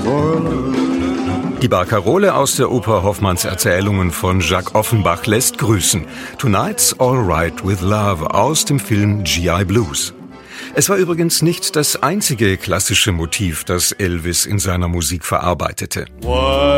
for love. Die Barkarole aus der Oper Hoffmanns Erzählungen von Jacques Offenbach lässt grüßen. Tonight's All Right with Love aus dem Film G.I. Blues. Es war übrigens nicht das einzige klassische Motiv, das Elvis in seiner Musik verarbeitete.